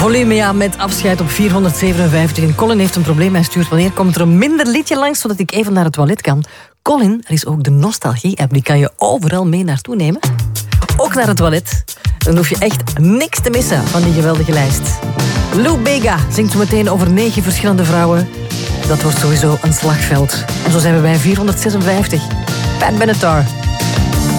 Volumia met afscheid op 457. En Colin heeft een probleem. Hij stuurt: wanneer komt er een minder liedje langs, zodat ik even naar het toilet kan? Colin, er is ook de Nostalgie-app. Die kan je overal mee naartoe nemen. Ook naar het toilet. Dan hoef je echt niks te missen van die geweldige lijst. Lou Bega zingt zo meteen over 9 verschillende vrouwen. Dat wordt sowieso een slagveld. En zo zijn we bij 456. Pat Benatar.